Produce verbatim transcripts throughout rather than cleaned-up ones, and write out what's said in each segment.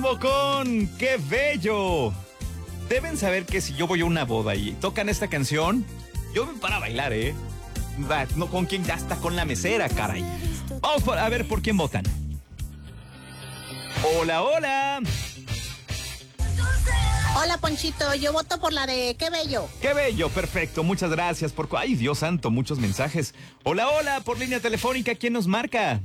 Limbo con ¡Qué bello! Deben saber que si yo voy a una boda y tocan esta canción, yo me paro a bailar, ¿eh? No con quién, ya está con la mesera, caray. Vamos por, a ver por quién votan. Hola, hola. Hola, Ponchito, yo voto por la de ¡Qué bello! ¡Qué bello! Perfecto, muchas gracias por... ¡Ay, Dios santo! Muchos mensajes. Hola, hola, por línea telefónica, ¿quién nos marca?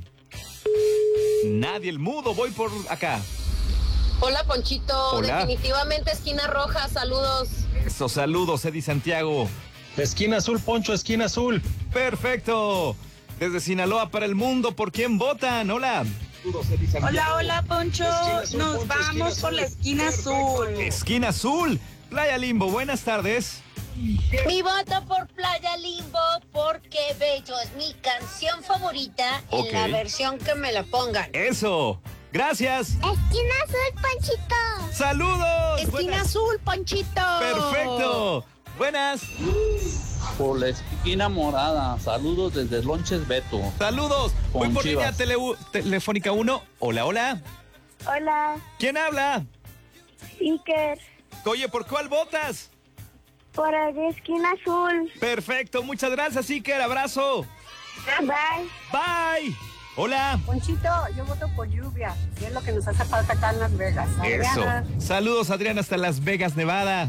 Nadie, el mudo, voy por acá. Hola, Ponchito. Hola. Definitivamente esquina roja, saludos. Esos saludos, Eddie Santiago. Esquina azul, Poncho, esquina azul. Perfecto. Desde Sinaloa para el mundo, ¿por quién votan? Hola. Hola, hola, Poncho. Azul, Nos Poncho, vamos esquina por la azul. esquina azul. Esquina azul, Playa Limbo, buenas tardes. Mi voto por Playa Limbo porque Bello es mi canción favorita Ok. en la versión que me la pongan. Eso, gracias. Esquina azul, Panchito. Saludos. Esquina Buenas. azul, Ponchito. Perfecto. Buenas. Por la esquina morada, saludos desde Lonches Beto. Saludos. Voy Con por línea Chivas. tele- telefónica uno. Hola, hola. Hola, ¿Quién habla? Iker, Oye, ¿por cuál votas? por el de esquina azul. Perfecto, muchas gracias, Iker. Abrazo. Bye. Bye. Hola. Ponchito, yo voto por lluvia, que es lo que nos hace falta acá en Las Vegas. Eso. Adriana. Saludos, Adrián, hasta Las Vegas, Nevada.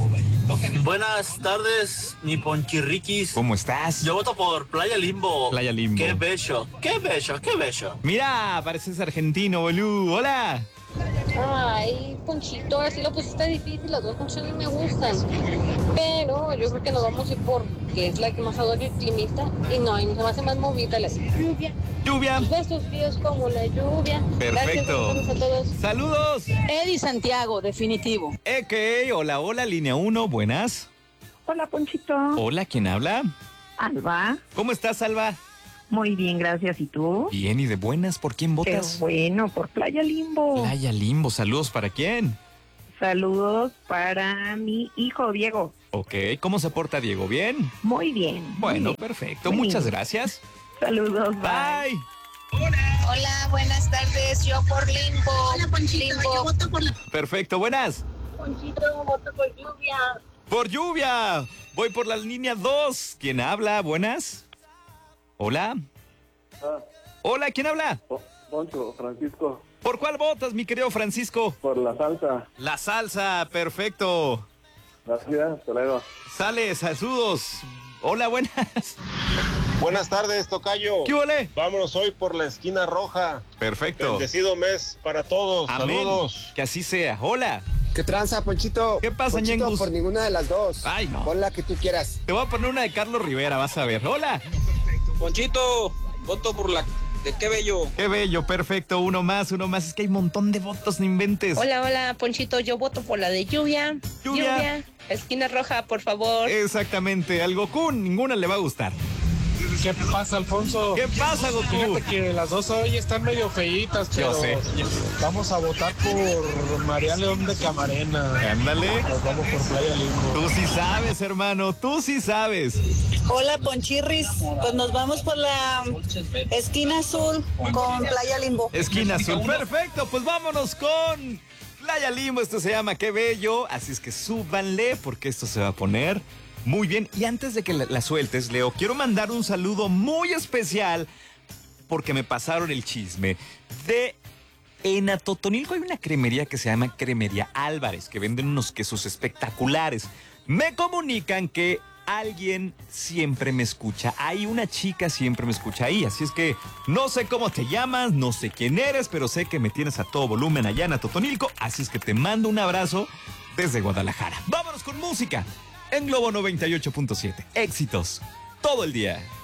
Buenas tardes, mi ponchirriquis. ¿Cómo estás? Yo voto por Playa Limbo. Playa Limbo. Qué bello, qué bello, qué bello. Mira, pareces argentino, boludo. Hola. Ay, Ponchito, así lo pusiste difícil, las dos canciones me gustan. Pero yo creo que nos vamos a ir por que es la que más adora el climista. Y no, y se me hace más movida la lluvia. Lluvia. Besos fríos como la lluvia. Perfecto. Gracias a todos. Saludos. Eddie Santiago, definitivo. Ok, hola, hola, línea uno, buenas. Hola, Ponchito. Hola, ¿quién habla? Alba. ¿Cómo estás, Alba? Muy bien, gracias. ¿Y tú? Bien, ¿y de buenas? ¿Por quién Qué votas? bueno, por Playa Limbo. Playa Limbo, saludos, ¿para quién? Saludos para mi hijo Diego. Ok, ¿cómo se porta Diego? ¿Bien? Muy bien. Bueno, muy bien. perfecto, Muy muchas bien. gracias. Saludos, bye. Bye. Hola, buenas tardes. Yo por Limbo. Hola, Ponchito, Limbo. yo voto por la... Perfecto, buenas. Ponchito, voto por lluvia. Por lluvia. Voy por la línea dos. ¿Quién habla? Buenas. Hola. Hola, ¿quién habla? Poncho, Francisco, ¿Por cuál votas, mi querido Francisco? por la salsa. La salsa, perfecto. Gracias, hasta luego. Sale, saludos. Hola, buenas. Buenas tardes, tocayo. ¿Qué ole? Vámonos hoy por la esquina roja. Perfecto. Bendecido mes para todos. Amén. Saludos. Que así sea. Hola. ¿Qué tranza, Ponchito? ¿Qué pasa, Ponchito, ñengus? por ninguna de las dos. Ay, no. Pon la que tú quieras. Te voy a poner una de Carlos Rivera, vas a ver. Hola. Ponchito, voto por la de qué bello. Qué bello, perfecto. Uno más, uno más. Es que hay un montón de votos, no inventes. Hola, hola, Ponchito, yo voto por la de lluvia. Lluvia. Esquina roja, por favor. Exactamente. Al Goku ninguna le va a gustar. ¿Qué pasa, Alfonso? ¿Qué pasa, Goku? Fíjate que las dos hoy están medio feitas, pero Yo sé. vamos a votar por María León de Camarena. Ándale. Nos vamos por Playa Limbo. Tú sí sabes, hermano. Tú sí sabes. Hola, Ponchirris. Pues nos vamos por la esquina azul con Playa Limbo. Esquina azul. Perfecto. Pues vámonos con Playa Limbo. Esto se llama Qué bello. Así es que súbanle porque esto se va a poner muy bien. Y antes de que la, la sueltes, Leo, quiero mandar un saludo muy especial porque me pasaron el chisme de... En Atotonilco hay una cremería que se llama Cremería Álvarez, que venden unos quesos espectaculares. Me comunican que alguien siempre me escucha. Hay una chica siempre me escucha ahí. Así es que no sé cómo te llamas, no sé quién eres, pero sé que me tienes a todo volumen allá en Atotonilco. Así es que te mando un abrazo desde Guadalajara. Vámonos con música en Globo noventa y ocho punto siete. Éxitos todo el día.